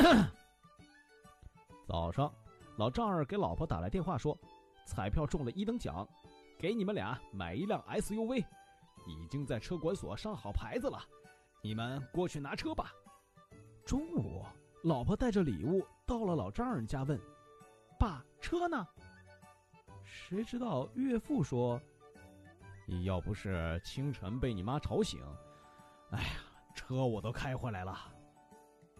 早上，老丈人给老婆打来电话说，彩票中了1等奖，给你们俩买一辆 SUV， 已经在车管所上好牌子了，你们过去拿车吧。中午，老婆带着礼物到了老丈人家问，爸，车呢？谁知道岳父说，要不是清晨被你妈吵醒，哎呀，车我都开回来了。